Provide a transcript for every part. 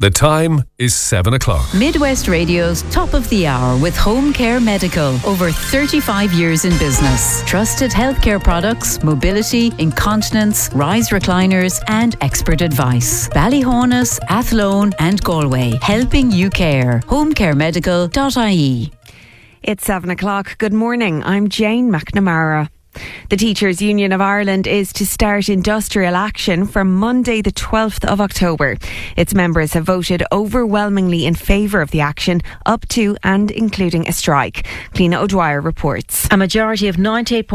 The time is 7 o'clock. Midwest Radio's Top of the Hour with Home Care Medical. Over 35 years in business. Trusted healthcare products, mobility, incontinence, rise recliners and expert advice. Ballyhonus, Athlone and Galway. Helping you care. homecaremedical.ie. It's 7 o'clock. Good morning. I'm Jane McNamara. The Teachers' Union of Ireland is to start industrial action from Monday the 12th of October. Its members have voted overwhelmingly in favour of the action, up to and including a strike. Cliona O'Dwyer reports. A majority of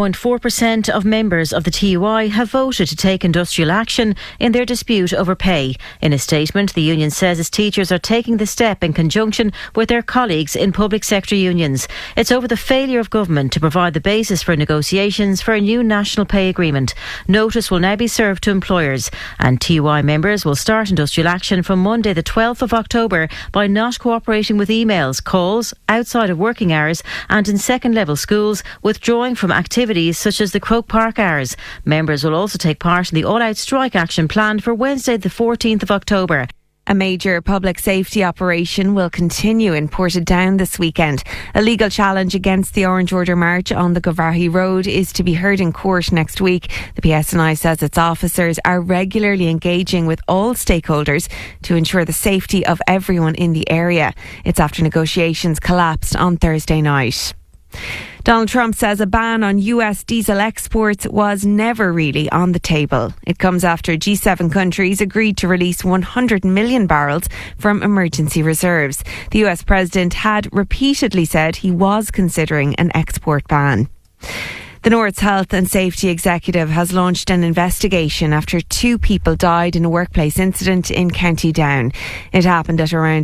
98.4% of members of the TUI have voted to take industrial action in their dispute over pay. In a statement, the union says its teachers are taking the step in conjunction with their colleagues in public sector unions. It's over the failure of government to provide the basis for negotiations for a new national pay agreement. Notice will now be served to employers, and TUI members will start industrial action from Monday the 12th of October by not cooperating with emails, calls outside of working hours and in second level schools, withdrawing from activities such as the Croke Park hours. Members will also take part in the all-out strike action planned for Wednesday the 14th of October. A major public safety operation will continue in Portadown this weekend. A legal challenge against the Orange Order March on the Govarhy Road is to be heard in court next week. The PSNI says its officers are regularly engaging with all stakeholders to ensure the safety of everyone in the area. It's after negotiations collapsed on Thursday night. Donald Trump says a ban on US diesel exports was never really on the table. It comes after G7 countries agreed to release 100 million barrels from emergency reserves. The US president had repeatedly said he was considering an export ban. The North's Health and Safety Executive has launched an investigation after 2 people died in a workplace incident in County Down. It happened at around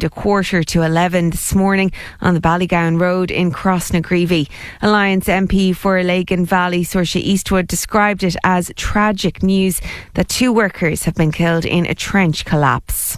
11:15 this morning on the Ballygowan Road in Crossnagreevy. Alliance MP for Lagan Valley, Saoirse Eastwood, described it as tragic news that 2 workers have been killed in a trench collapse.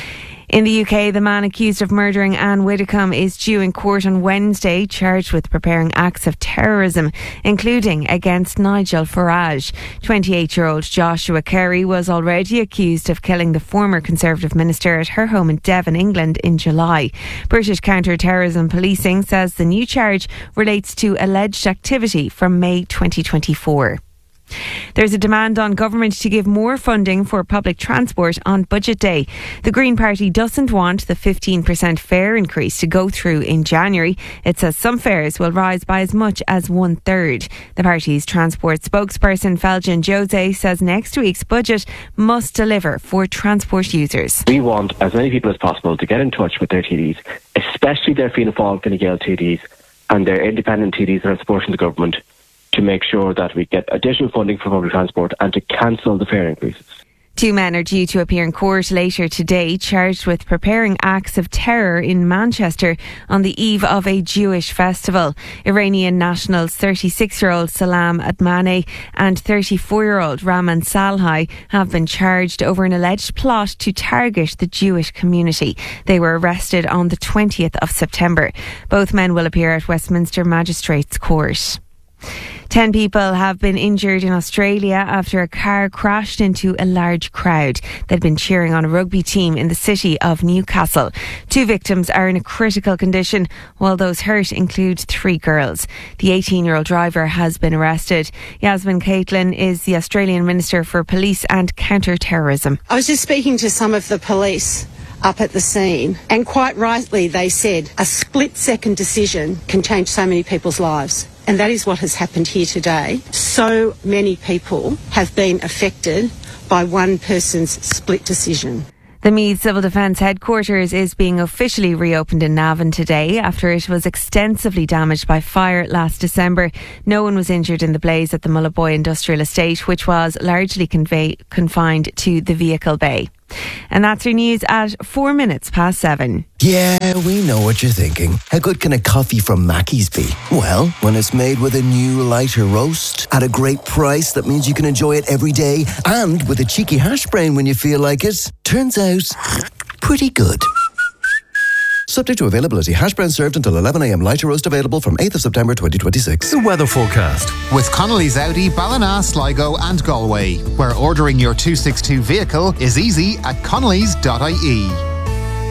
In the UK, the man accused of murdering Anne Widdecombe is due in court on Wednesday, charged with preparing acts of terrorism, including against Nigel Farage. 28-year-old Joshua Carey was already accused of killing the former Conservative minister at her home in Devon, England in July. British counter-terrorism policing says the new charge relates to alleged activity from May 2024. There's a demand on government to give more funding for public transport on budget day. The Green Party doesn't want the 15% fare increase to go through in January. It says some fares will rise by as much as 1/3. The party's transport spokesperson Felgen Jose says next week's budget must deliver for transport users. We want as many people as possible to get in touch with their TDs, especially their Fianna Fáil, Fine Gael TDs and their independent TDs that are supporting the government, to make sure that we get additional funding for public transport and to cancel the fare increases. 2 men are due to appear in court later today, charged with preparing acts of terror in Manchester on the eve of a Jewish festival. Iranian nationals 36-year-old Salam Admane and 34-year-old Raman Salhai have been charged over an alleged plot to target the Jewish community. They were arrested on the 20th of September. Both men will appear at Westminster Magistrates Court. 10 people have been injured in Australia after a car crashed into a large crowd. They'd been cheering on a rugby team in the city of Newcastle. 2 victims are in a critical condition, while those hurt include 3 girls. The 18-year-old driver has been arrested. Yasmin Caitlin is the Australian Minister for Police and Counter-Terrorism. I was just speaking to some of the police up at the scene, and quite rightly they said a split-second decision can change so many people's lives. And that is what has happened here today. So many people have been affected by one person's split decision. The Meath Civil Defence Headquarters is being officially reopened in Navan today after it was extensively damaged by fire last December. No one was injured in the blaze at the Mullaboy Industrial Estate, which was largely confined to the vehicle bay. And that's your news at 7:04. Yeah, we know what you're thinking. How good can a coffee from Mackey's be? Well, when it's made with a new lighter roast at a great price that means you can enjoy it every day, and with a cheeky hash brown when you feel like it, turns out pretty good. Subject to availability. Hash brown served until 11 a.m. Lighter roast available from 8th of September 2026. The weather forecast. With Connolly's Audi, Ballina, Sligo and Galway, where ordering your 262 vehicle is easy at connellys.ie.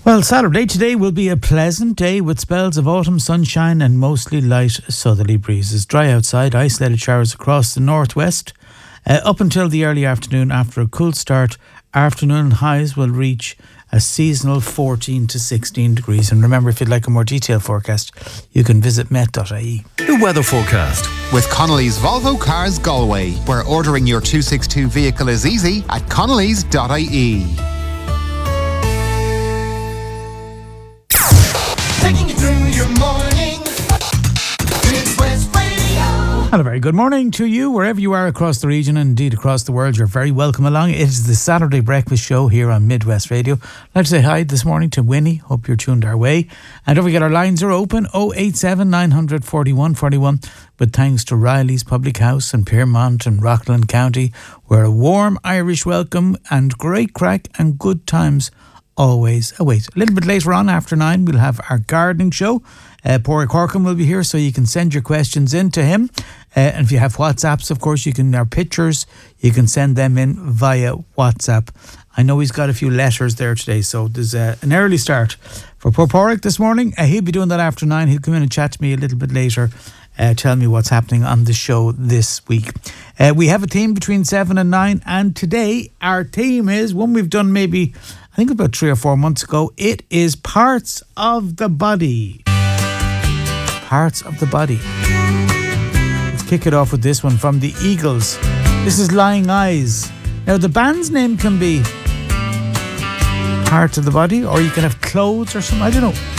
Well, Saturday today will be a pleasant day with spells of autumn sunshine and mostly light southerly breezes. Dry outside, isolated showers across the northwest. Up until the early afternoon, after a cool start, afternoon highs will reach a seasonal 14 to 16 degrees. And remember, if you'd like a more detailed forecast, you can visit met.ie. The weather forecast with Connolly's Volvo Cars Galway, where ordering your 262 vehicle is easy at connellys.ie. Taking you through your morning. Midwest Radio. And a very good morning to you, wherever you are across the region and indeed across the world. You're very welcome along. It is the Saturday Breakfast Show here on Midwest Radio. I'd like to say hi this morning to Winnie. Hope you're tuned our way. And don't forget, our lines are open 087 900 41 41. But thanks to Riley's Public House in Piermont and Rockland County, where a warm Irish welcome and great crack and good times always await. A little bit later on, after 9, we'll have our gardening show. Pádraig Corcoran will be here, so you can send your questions in to him. And if you have WhatsApps, of course, our pictures, you can send them in via WhatsApp. I know he's got a few letters there today, so there's an early start for Pádraig this morning. He'll be doing that after 9. He'll come in and chat to me a little bit later. Tell me what's happening on the show this week. We have a theme between 7 and 9, and today our theme is one we've done maybe, I think about 3 or 4 months ago. It is parts of the body. Parts of the body. Let's kick it off with this one from the Eagles. This is Lying Eyes. Now, the band's name can be Parts of the Body, or you can have clothes or something. I don't know.